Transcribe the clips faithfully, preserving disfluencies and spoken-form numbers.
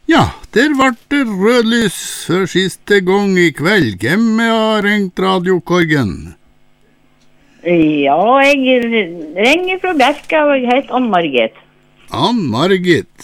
Ja, der ble det rødlys for siste gang i kveld. Hvem har ringt radiokorgen? Ja, jeg ringer fra Bjerka, og jeg heter Ann-Margit. Ann-Margit.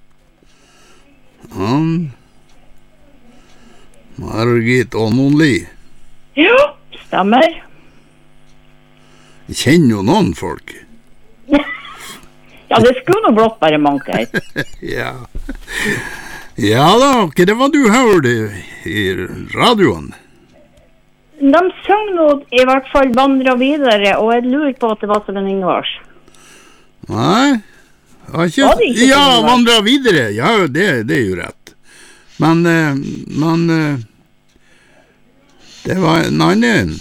Ann-Margit Ånonli. Ja, stemmer. Jeg kjenner jo noen folk. Ja, det skulle nå blått bare manke her. Ja. Ja da, hva det var du hørte i radioen? De sang nå i hvert fall vandre videre, og jeg lurer på at det var som en Ingvars. Nei, var ikke, Var det ikke ja, Ingvars? vandre videre, ja, det, det er jo rett. Men, eh, men, eh, det var en annen.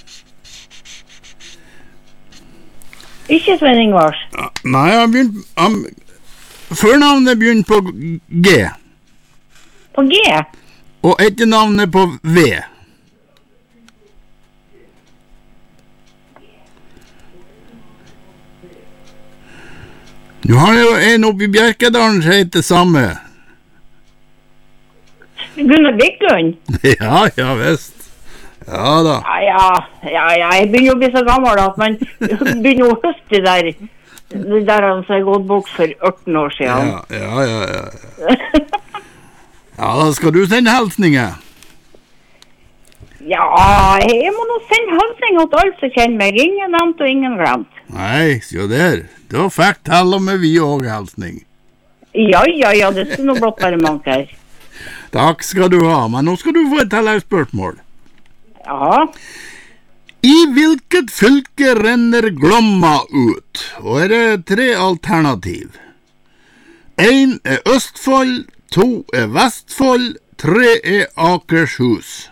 Ikke Svein Ingvars. Ja, nei, han begynte, han, førnavnet begynte på G, På G. og etternavnet på V. Du har jo en oppe i Bjerkedalen som heter samme. Gunnar Viklund. Ja, ja, visst. Ja da. Ja, ja, ja, ja, jeg begynner å bli så gammel at man begynner å huske det der. Det der han som har gått bort for ørten år siden. Ja, ja, ja, ja. Ja, da skal du sende hilsninger. Ja, jeg må nå sende hilsning til alle som kjenner meg. Ingen nevnt og ingen glemt. Nei, se der. Da fikk til og med vi også hilsning. Ja, ja, ja, det skal nå blått bare manke her. Takk skal du ha, men nå skal du få et tilleggsspørsmål. Ja, I hvilket fylke renner Glomma ut? Og er det tre alternativ. En er Østfold, to er Vestfold, tre er Akershus.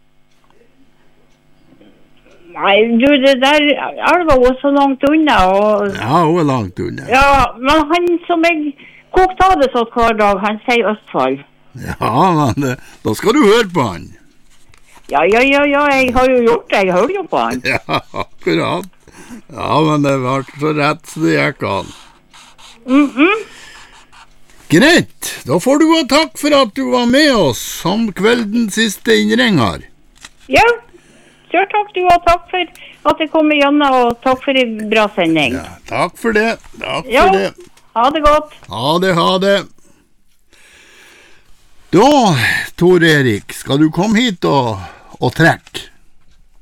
nei, du, det der elva var så langt unna, og... Ja, hun er langt unna. Ja, men han som jeg kokte av det sånn hver dag, han sier Østfold. Ja, men eh, da skal du høre på han. Ja, ja, ja, ja, jeg har jo gjort det, jeg hører jo på han. Ja, akkurat. Ja, men det var så rett så det gikk an. Mhm. Greit, da får du ha takk for at du var med oss som kveldens siste innringer. Ja, kjør takk du, og takk for at jeg kom igjennom, og takk for en bra sending. Ja, takk for det, takk Ja, for det. ha det godt. Ha det, ha det. Da, Tor Erik, skal du komme hit og, og trekke?